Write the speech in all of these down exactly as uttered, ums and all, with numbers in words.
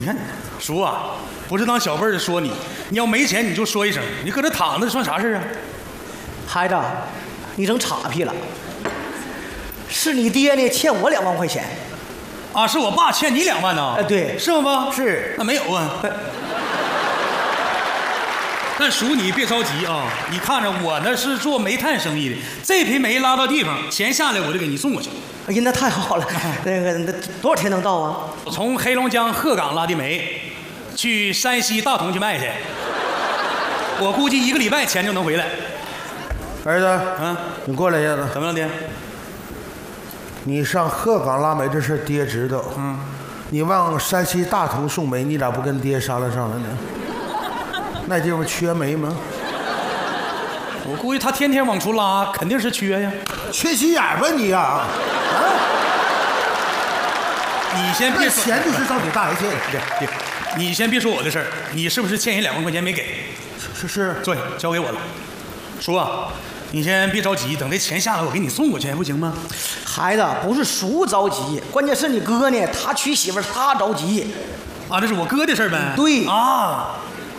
你看，叔啊，不是当小辈儿说你，你要没钱你就说一声，你搁这躺着算啥事啊？ 孩子，你整岔劈了。是你爹呢欠我两万块钱。 啊，是我爸欠你两万呢？ 哎，对， 是吗？爸？ 是。 那没有啊。但叔你别着急啊，你看着我呢是做煤炭生意的，这批煤拉到地方，钱下来我就给你送过去。 哎呀，那太好了。那个那多少天能到啊？ 从黑龙江鹤岗拉的煤，去山西大同去卖去。我估计一个礼拜钱就能回来。 儿子， 嗯， 你过来一下子。 怎么了，爹？ 你上鹤岗拉煤这事爹知道。嗯。你往山西大同送煤，你咋不跟爹商量商量呢？那地方缺煤吗？ 我估计他天天往出拉，肯定是缺呀。 缺心眼吧你呀！啊！ 你先别说， 钱就是找你大爷借的。 爹爹，你先别说我的事儿，你是不是欠人两万块钱没给？ 是是。 对，交给我了。叔啊，你先别着急，等这钱下来我给你送过去，不行吗？ 孩子，不是叔着急，关键是你哥呢，他娶媳妇儿他着急。 啊，这是我哥的事儿呗？ 对啊。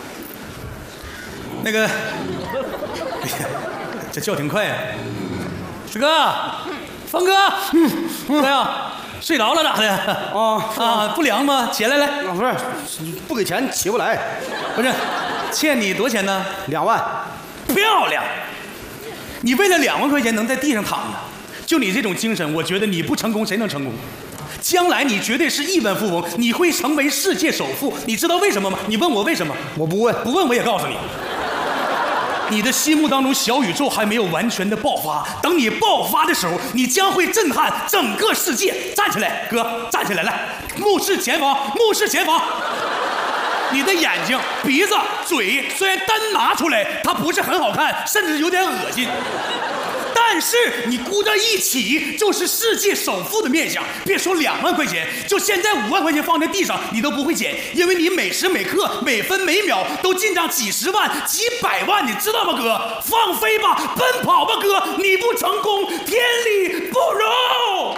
那个，哎呀，这叫挺快呀、啊。师哥，方哥，嗯，哥呀，睡着了咋的？ 啊啊，不凉吗？起来来。 啊，不是，不给钱起不来。 不是，欠你多少钱呢？ 两万。 漂亮！你为了两万块钱能在地上躺着，就你这种精神，我觉得你不成功谁能成功？将来你绝对是亿万富翁，你会成为世界首富。你知道为什么吗？你问我为什么？ 我不问， 不问我也告诉你。你的心目当中小宇宙还没有完全的爆发，等你爆发的时候，你将会震撼整个世界。站起来，哥，站起来，来，目视前方，目视前方。你的眼睛、鼻子、嘴虽然单拿出来它不是很好看，甚至有点恶心，但是你估在一起就是世界首富的面相。别说两万块钱，就现在五万块钱放在地上你都不会捡，因为你每时每刻每分每秒都进账几十万几百万，你知道吗哥？放飞吧，奔跑吧哥，你不成功天理不容。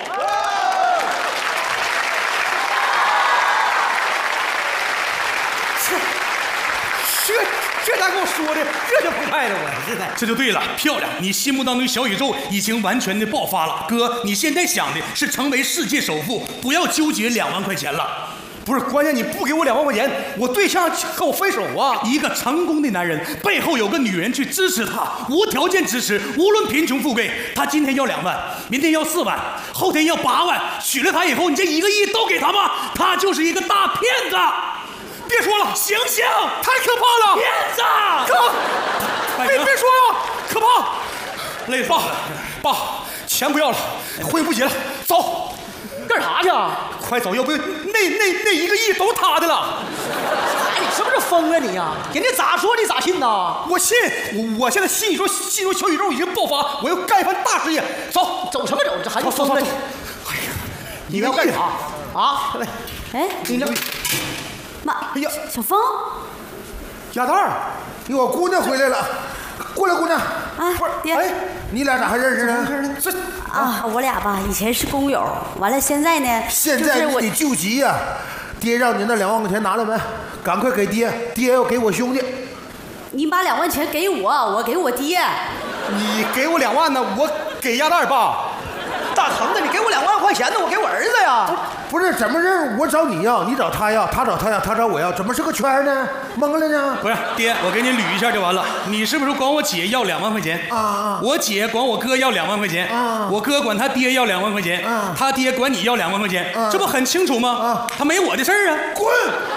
这这咋跟我说的？这就澎湃了我，现在这就对了，漂亮！你心目当中小宇宙已经完全的爆发了，哥，你现在想的是成为世界首富，不要纠结两万块钱了。 不是，关键你不给我两万块钱，我对象和我分手啊！ 一个成功的男人背后有个女人去支持他，无条件支持，无论贫穷富贵。他今天要两万，明天要四万，后天要八万，娶了她以后，你这一个亿都给他吧，他就是一个大骗子。别说了，醒醒！太可怕了！骗子！ 哥，别别说了，可怕！ 累死爸，爸，钱不要了，回不及了，走。干啥去？快走，要不那那那一个亿都他的了。哎，你是不是疯了你呀、啊？人家咋说你咋信呐？我信，我我现在新宇宙新宇宙小宇宙已经爆发，我要干一番大事业。走，走什么走？这还是疯了你？哎呀，你要干啥啊？来， 哎， 你这。 妈， 哎呀， 小芳， 亚蛋儿，我姑娘回来了，过来，姑娘。 啊，爹， 哎，你俩咋还认识呢？ 这啊，我俩吧以前是工友，完了现在呢， 现在就是我你救急呀、啊！爹让你那两万块钱拿了没？赶快给爹，爹要给我兄弟。 你把两万钱给我，我给我爹。 你给我两万呢，我给鸭蛋爸。大疼的，你给我两万块钱呢，我给我儿子呀。 不是怎么认？我找你要，你找他要，他找他要，他找我要，怎么是个圈呢？懵了呢？ 不是，爹，我给你捋一下就完了。你是不是管我姐要两万块钱啊啊？ 我姐管我哥要两万块钱啊？ 我哥管他爹要两万块钱啊？ 他爹管你要两万块钱啊？ 这不很清楚吗？ 啊？ 他没我的事儿啊！ 滚！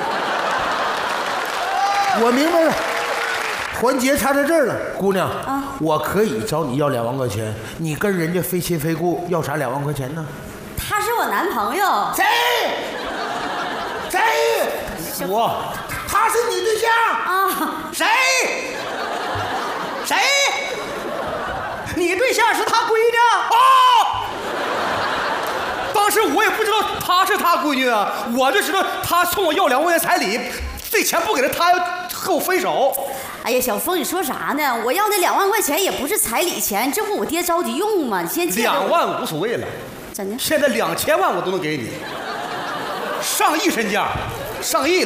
我明白了。环节差在这儿了，姑娘啊，我可以找你要两万块钱，你跟人家非亲非故，要啥两万块钱呢？ 他是我男朋友。 谁？谁？我，他是你对象啊？ 谁？谁？你对象是他闺女啊？当时我也不知道他是他闺女啊，我就知道他冲我要两万块钱彩礼，这钱不给他，他要和我分手。 哎呀，小峰，你说啥呢？我要那两万块钱也不是彩礼钱，这不我爹着急用吗？你先借着我。 两万无所谓了， 真的？ 现在两千万我都能给你，上亿身价，上亿了。